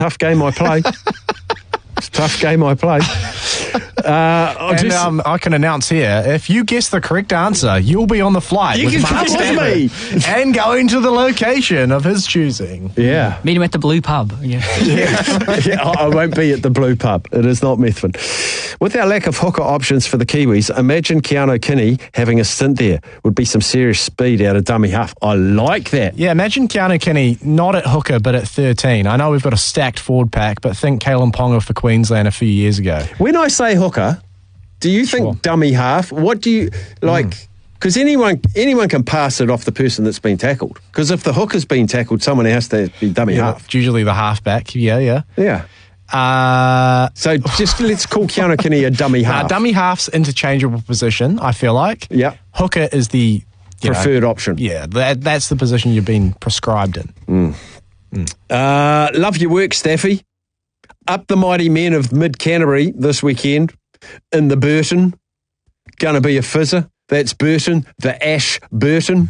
tough game I play. It's a tough game I play. I can announce here, if you guess the correct answer, you'll be on the flight You with can Mark come with Stafford me. and going to the location of his choosing. Yeah. Meet him at the Blue Pub. Yeah. Yeah, I won't be at the Blue Pub. It is not Methven. With our lack of hooker options for the Kiwis, imagine Keanu Kinney having a stint there. Would be some serious speed out of dummy half. I like that. Yeah, imagine Keanu Kinney not at hooker but at 13. I know we've got a stacked forward pack, but think Kalen Ponga for Queensland a few years ago. When I say hooker, do you think dummy half? What do you like? Because anyone can pass it off the person that's been tackled. Because if the hooker's been tackled, someone has to be dummy half. It's usually the halfback. Yeah. So just let's call Keanu Kinney a dummy half. Dummy half's interchangeable position, I feel like. Yeah. Hooker is the preferred option. Yeah, that's the position you've been prescribed in. Love your work, Staffy. Up the mighty men of Mid-Canterbury this weekend in the Burton. Going to be a fizzer. That's Burton, the Ash Burton.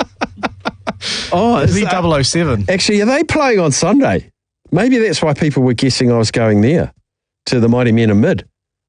Is he 007? Actually, are they playing on Sunday? Maybe that's why people were guessing I was going there, to the mighty men of Mid.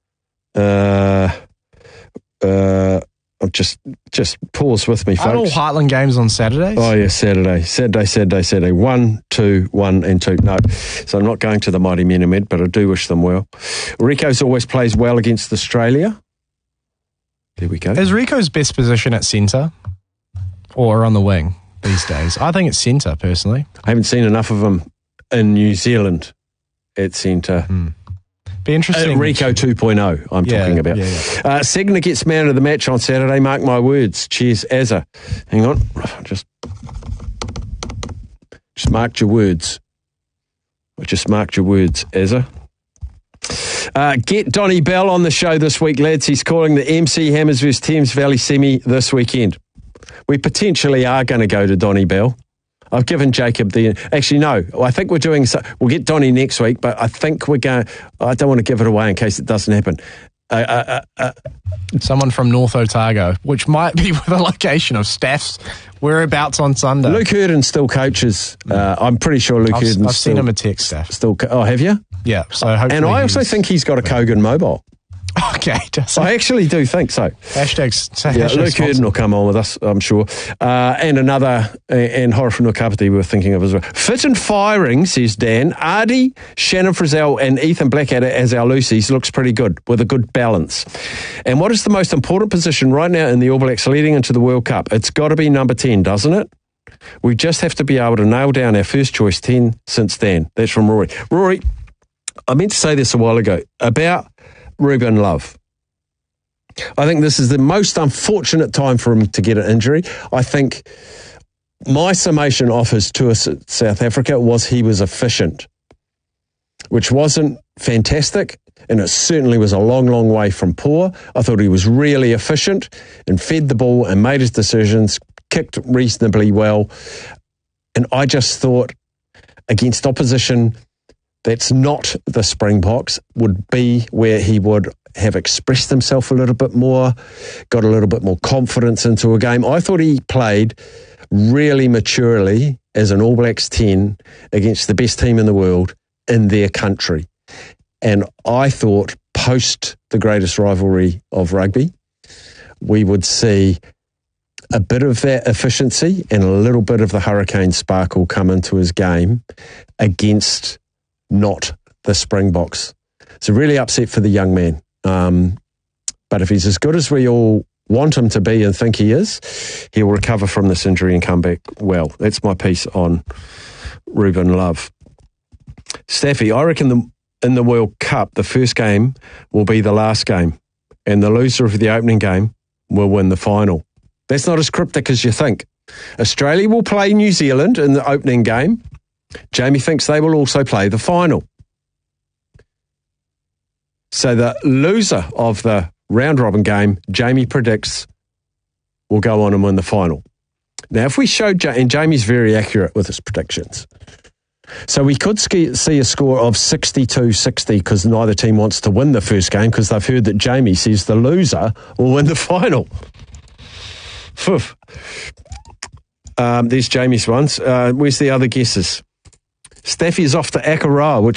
Just pause with me, folks. Aren't all Heartland games on Saturdays? Oh, yeah, Saturday. 1, 2, 1 and 2. No, so I'm not going to the mighty men of Mid, but I do wish them well. Rico's always plays well against Australia. There we go. Is Rico's best position at centre or on the wing these days? I think it's centre, personally. I haven't seen enough of him in New Zealand at centre. Be interesting. Rico 2.0, I'm talking about. Segner gets man of the match on Saturday. Mark my words. Cheers, Azza. Hang on. Just marked your words. I just marked your words, Azza. Get Donnie Bell on the show this week, lads. He's calling the MC Hammers vs Thames Valley semi this weekend. We potentially are going to go to Donnie Bell. I've given Jacob actually, no, I think we'll get Donnie next week, but I think we're going, I don't want to give it away in case it doesn't happen. Someone from North Otago, which might be with a location of Staff's whereabouts on Sunday. Luke Hurden still coaches. I'm pretty sure Luke Hurden. I've seen him a text, Staff. Have you? Yeah. So hopefully and I also think he's got a Kogan mobile. Okay. I actually do think so. Hashtag Luke Hurden will come on with us, I'm sure. And Horifunu Kapiti we're thinking of as well. Fit and firing, says Dan. Ardy, Shannon Frizzell and Ethan Blackadder as our Lucy's looks pretty good, with a good balance. And what is the most important position right now in the All Blacks leading into the World Cup? It's got to be number 10, doesn't it? We just have to be able to nail down our first choice 10 since Dan. That's from Rory. Rory, I meant to say this a while ago about Ruben Love. I think this is the most unfortunate time for him to get an injury. I think my summation of his tour to South Africa was he was efficient, which wasn't fantastic, and it certainly was a long, long way from poor. I thought he was really efficient and fed the ball and made his decisions, kicked reasonably well. And I just thought against opposition that's not the Springboks would be where he would have expressed himself a little bit more, got a little bit more confidence into a game. I thought he played really maturely as an All Blacks 10 against the best team in the world in their country. And I thought post the greatest rivalry of rugby, we would see a bit of that efficiency and a little bit of the hurricane sparkle come into his game against not the Springboks. It's really upset for the young man. But if he's as good as we all want him to be and think he is, he'll recover from this injury and come back well. That's my piece on Ruben Love. Staffy, I reckon in the World Cup, the first game will be the last game, and the loser of the opening game will win the final. That's not as cryptic as you think. Australia will play New Zealand in the opening game. Jamie thinks they will also play the final. So the loser of the round-robin game, Jamie predicts, will go on and win the final. Now, if we showed, and Jamie's very accurate with his predictions, so we could see a score of 62-60 because neither team wants to win the first game because they've heard that Jamie says the loser will win the final. There's Jamie's ones. Where's the other guesses? Staffy's off to Akaroa, which